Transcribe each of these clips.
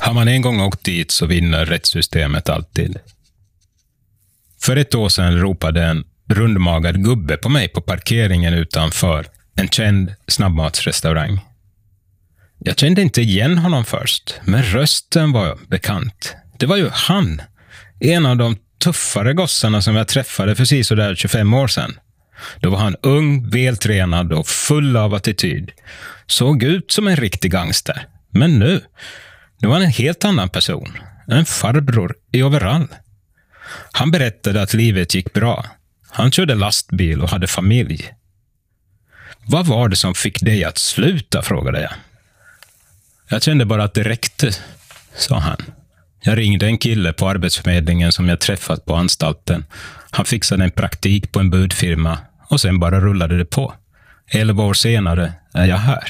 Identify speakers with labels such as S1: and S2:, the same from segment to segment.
S1: Har man en gång åkt dit så vinner rättssystemet alltid. För ett år sedan ropade en rundmagad gubbe på mig på parkeringen utanför en känd snabbmatsrestaurang. Jag kände inte igen honom först, men rösten var bekant. Det var ju han, en av de tuffare gossarna som jag träffade för sådär 25 år sedan. Då var han ung, vältränad och full av attityd. Såg ut som en riktig gangster. Men nu var han en helt annan person. En farbror i overall. Han berättade att livet gick bra. Han körde lastbil och hade familj. Vad var det som fick dig att sluta, frågade jag. Jag kände bara att det räckte, sa han. Jag ringde en kille på arbetsförmedlingen som jag träffat på anstalten. Han fixade en praktik på en budfirma och sen bara rullade det på. 11 år senare är jag här.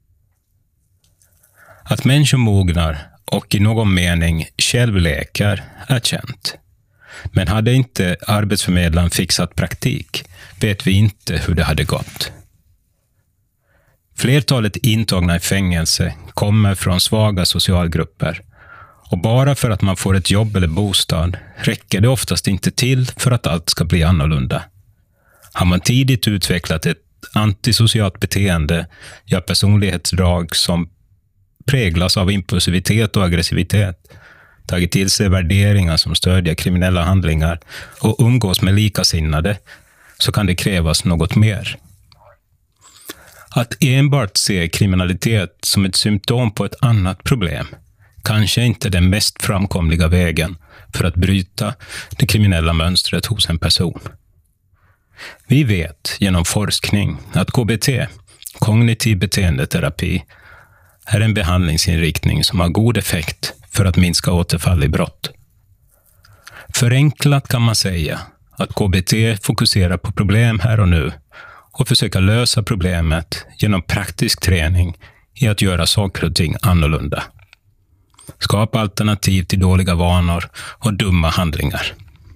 S1: Att människor mognar och i någon mening självläkar är känt. Men hade inte arbetsförmedlaren fixat praktik vet vi inte hur det hade gått. Flertalet intagna i fängelse kommer från svaga socialgrupper. Och bara för att man får ett jobb eller bostad räcker det oftast inte till för att allt ska bli annorlunda. Har man tidigt utvecklat ett antisocialt beteende, ja personlighetsdrag som präglas av impulsivitet och aggressivitet, tagit till sig värderingar som stödjer kriminella handlingar och umgås med likasinnade, så kan det krävas något mer. Att enbart se kriminalitet som ett symptom på ett annat problem kanske inte den mest framkomliga vägen för att bryta det kriminella mönstret hos en person. Vi vet genom forskning att KBT, kognitiv beteendeterapi, är en behandlingsinriktning som har god effekt för att minska återfall i brott. Förenklat kan man säga att KBT fokuserar på problem här och nu och försöker lösa problemet genom praktisk träning i att göra saker och ting annorlunda. Skapa alternativ till dåliga vanor och dumma handlingar.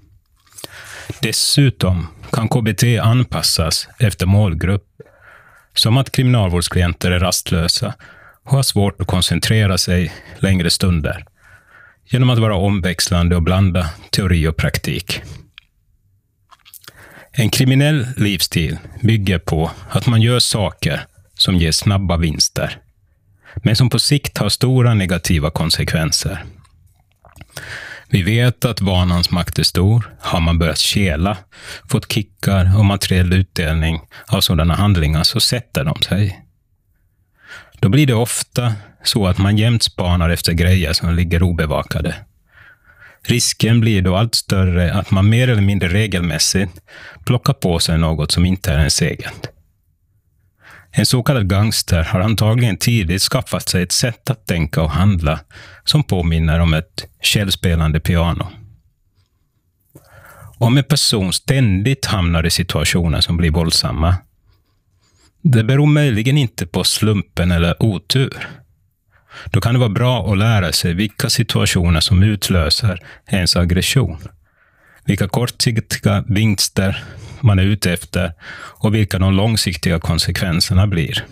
S1: Dessutom kan KBT anpassas efter målgrupp, som att kriminalvårdsklienter är rastlösa och har svårt att koncentrera sig längre stunder, genom att vara omväxlande och blanda teori och praktik. En kriminell livsstil bygger på att man gör saker som ger snabba vinster, men som på sikt har stora negativa konsekvenser. Vi vet att vanans makt är stor. Har man börjat kela, fått kickar och materiell utdelning av sådana handlingar, så sätter de sig. Då blir det ofta så att man jämt spanar efter grejer som ligger obevakade. Risken blir då allt större att man mer eller mindre regelmässigt plockar på sig något som inte är ens eget. En så kallad gangster har antagligen tidigt skaffat sig ett sätt att tänka och handla som påminner om ett självspelande piano. Om en person ständigt hamnar i situationer som blir våldsamma, det beror möjligen inte på slumpen eller otur. Då kan det vara bra att lära sig vilka situationer som utlöser ens aggression, vilka kortsiktiga vinster man är ute efter och vilka de långsiktiga konsekvenserna blir.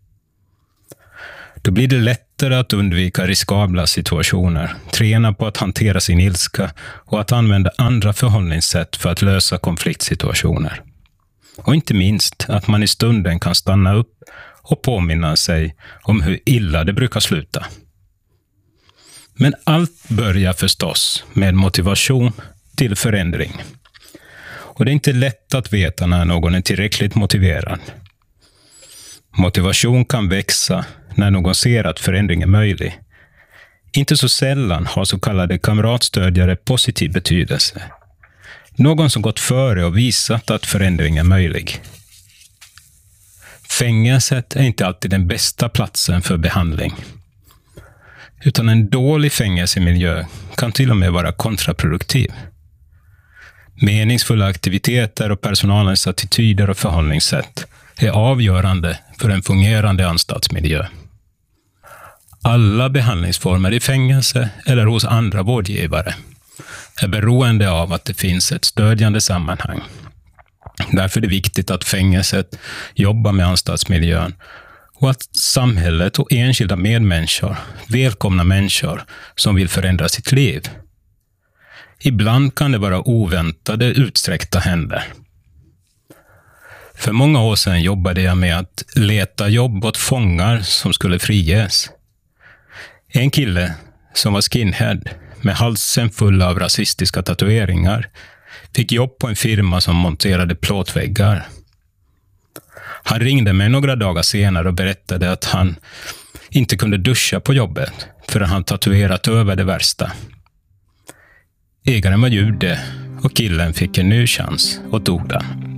S1: Då blir det lättare att undvika riskabla situationer, träna på att hantera sin ilska och att använda andra förhållningssätt för att lösa konfliktsituationer. Och inte minst att man i stunden kan stanna upp och påminna sig om hur illa det brukar sluta. Men allt börjar förstås med motivation till förändring. Och det är inte lätt att veta när någon är tillräckligt motiverad. Motivation kan växa när någon ser att förändring är möjlig. Inte så sällan har så kallade kamratstödjare positiv betydelse. Någon som gått före och visat att förändring är möjlig. Fängelset är inte alltid den bästa platsen för behandling. Utan en dålig fängelsemiljö kan till och med vara kontraproduktiv. Meningsfulla aktiviteter och personalens attityder och förhållningssätt är avgörande för en fungerande anstaltsmiljö. Alla behandlingsformer i fängelse eller hos andra vårdgivare är beroende av att det finns ett stödjande sammanhang. Därför är det viktigt att fängelset jobbar med anstaltsmiljön Och att samhället och enskilda medmänniskor välkomnar människor som vill förändra sitt liv. Ibland kan det vara oväntade, utsträckta händer. För många år sedan jobbade jag med att leta jobb åt fångar som skulle friges. En kille som var skinhead med halsen full av rasistiska tatueringar fick jobb på en firma som monterade plåtväggar. Han ringde mig några dagar senare och berättade att han inte kunde duscha på jobbet förrän han tatuerat över det värsta. Ägaren var jude och killen fick en ny chans och tog den.